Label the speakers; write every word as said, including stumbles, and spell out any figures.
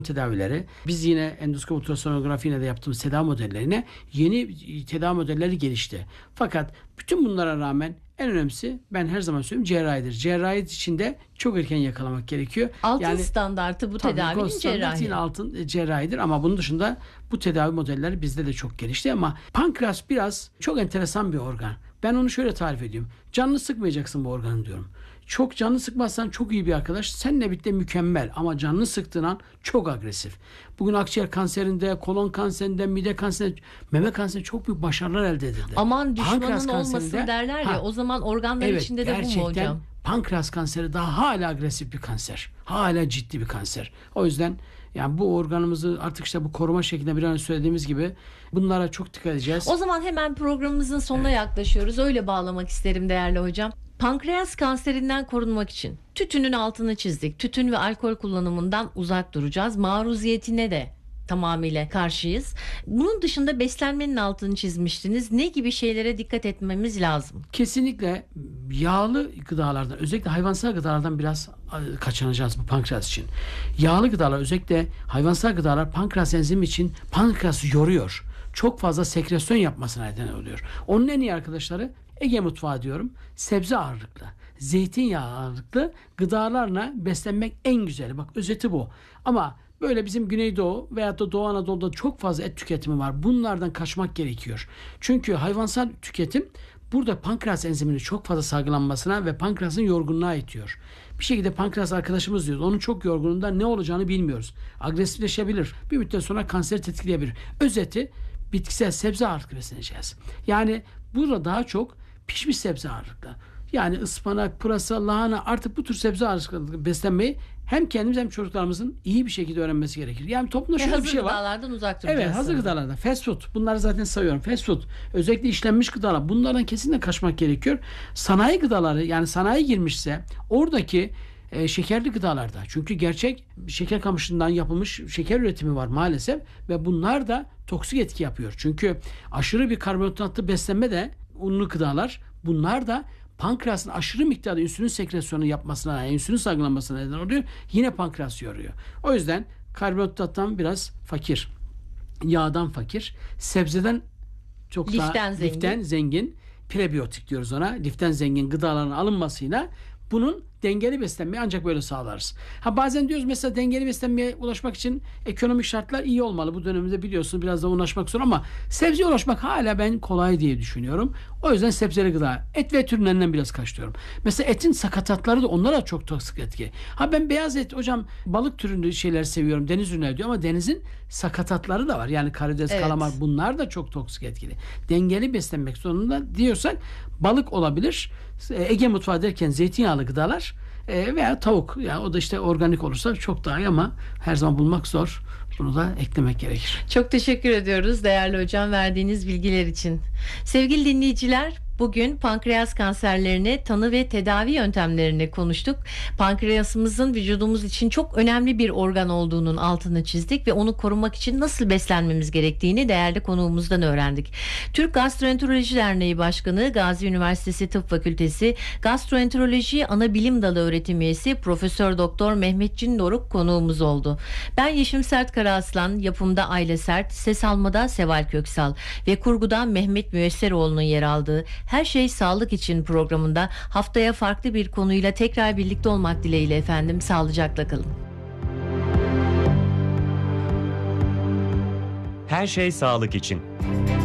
Speaker 1: tedavileri. Biz yine endoskop ultrasonografiyle de yaptığımız tedavi modellerine yeni tedavi modelleri gelişti. Fakat bütün bunlara rağmen en önemlisi, ben her zaman söylüyorum, cerrahidir. Cerrahi içinde çok erken yakalamak gerekiyor.
Speaker 2: Altın
Speaker 1: yani,
Speaker 2: standartı bu tedavinin cerrahi.
Speaker 1: Yine altın cerrahidir ama bunun dışında bu tedavi modelleri bizde de çok gelişti. Ama pankreas biraz çok enteresan bir organ. Ben onu şöyle tarif ediyorum. Canını sıkmayacaksın bu organı diyorum. Çok canını sıkmazsan çok iyi bir arkadaş. Seninle birlikte mükemmel ama canını sıktığın an çok agresif. Bugün akciğer kanserinde, kolon kanserinde, mide kanserinde, meme kanserinde çok büyük başarılar elde edildi.
Speaker 2: Aman düşmanın
Speaker 1: Pankreas
Speaker 2: olmasın derler
Speaker 1: ha,
Speaker 2: ya, o zaman organlar
Speaker 1: evet,
Speaker 2: içinde de bu mu hocam?
Speaker 1: Pankreas kanseri daha hala agresif bir kanser. Hala ciddi bir kanser. O yüzden yani bu organımızı artık işte bu koruma şeklinde bir an söylediğimiz gibi bunlara çok dikkat edeceğiz.
Speaker 2: O zaman hemen programımızın sonuna evet. yaklaşıyoruz. Öyle bağlamak isterim değerli hocam. Pankreas kanserinden korunmak için tütünün altını çizdik. Tütün ve alkol kullanımından uzak duracağız. Maruziyetine de tamamıyla karşıyız. Bunun dışında beslenmenin altını çizmiştiniz. Ne gibi şeylere dikkat etmemiz lazım?
Speaker 1: Kesinlikle yağlı gıdalardan, özellikle hayvansal gıdalardan biraz kaçınacağız bu pankreas için. Yağlı gıdalar, özellikle hayvansal gıdalar pankreas enzimi için pankreası yoruyor. Çok fazla sekresyon yapmasına neden oluyor. Onun en iyi arkadaşları Ege mutfağı diyorum. Sebze ağırlıklı, zeytinyağı ağırlıklı gıdalarla beslenmek en güzeli. Bak, özeti bu. Ama böyle bizim Güneydoğu veyahut da Doğu Anadolu'da çok fazla et tüketimi var. Bunlardan kaçmak gerekiyor. Çünkü hayvansal tüketim burada pankreas enziminin çok fazla salgılanmasına ve pankreasın yorgunluğa itiyor. Bir şekilde pankreas arkadaşımız diyoruz. Onun çok yorgunluğunda ne olacağını bilmiyoruz. Agresifleşebilir. Bir müddet sonra kanseri tetikleyebilir. Özeti, bitkisel sebze ağırlıklı besleneceğiz. Yani burada daha çok pişmiş sebze ağırlıklı. Yani ıspanak, pırasa, lahana, artık bu tür sebze ağırlıklı beslenmeyi hem kendimiz hem çocuklarımızın iyi bir şekilde öğrenmesi gerekir. Yani toplumda şöyle bir şey var.
Speaker 2: Hazır gıdalardan uzak duracağız.
Speaker 1: Evet, hazır gıdalardan. Fast food. Bunları zaten sayıyorum. Fast food. Özellikle işlenmiş gıdalar. Bunlardan kesinlikle kaçmak gerekiyor. Sanayi gıdaları, yani sanayi girmişse oradaki e, şekerli gıdalarda. Çünkü gerçek şeker kamışından yapılmış şeker üretimi var maalesef ve bunlar da toksik etki yapıyor. Çünkü aşırı bir karbonhidratlı beslenme de, unlu gıdalar, bunlar da pankreasın aşırı miktarda insülin sekresyonu yapmasına, yani insülin salgılanmasına neden oluyor. Yine pankreası yoruyor. O yüzden karbonhidrattan biraz fakir, yağdan fakir, sebzeden çok
Speaker 2: liften
Speaker 1: daha
Speaker 2: zengin.
Speaker 1: liften zengin, prebiyotik diyoruz ona, liften zengin gıdaların alınmasıyla bunun dengeli beslenmeyi ancak böyle sağlarız. Ha, bazen diyoruz mesela dengeli beslenmeye ulaşmak için ekonomik şartlar iyi olmalı. Bu dönemde biliyorsunuz biraz da ulaşmak zor ama sebzeye ulaşmak hala ben kolay diye düşünüyorum. O yüzden sebzeli gıda, et ve et ürünlerinden biraz kaçıyorum. Mesela etin sakatatları da, onlara çok toksik etki. Ha, ben beyaz et hocam, balık türünde şeyler seviyorum, deniz ürünleri diyor ama denizin sakatatları da var. Yani karides,
Speaker 2: evet.
Speaker 1: kalamar, bunlar da çok toksik etkili. Dengeli beslenmek zorunda diyorsak balık olabilir. Ege mutfağı derken zeytinyağlı gıdalar e, veya tavuk. Yani o da işte organik olursa çok daha iyi ama her zaman bulmak zor. Bunu da eklemek gerekir.
Speaker 2: Çok teşekkür ediyoruz değerli hocam verdiğiniz bilgiler için. Sevgili dinleyiciler, bugün pankreas kanserlerini tanı ve tedavi yöntemlerini konuştuk. Pankreasımızın vücudumuz için çok önemli bir organ olduğunun altını çizdik ve onu korumak için nasıl beslenmemiz gerektiğini değerli konuğumuzdan öğrendik. Türk Gastroenteroloji Derneği Başkanı, Gazi Üniversitesi Tıp Fakültesi Gastroenteroloji Anabilim Dalı öğretim üyesi Profesör Doktor Mehmet Cin Doruk konuğumuz oldu. Ben Yeşim Sert Karaaslan, yapımda Ayla Sert, ses almada Seval Köksal ve kurguda Mehmet Müesseroğlu'nun yer aldığı Her Şey Sağlık için programında haftaya farklı bir konuyla tekrar birlikte olmak dileğiyle efendim. Sağlıcakla kalın.
Speaker 3: Her Şey Sağlık için.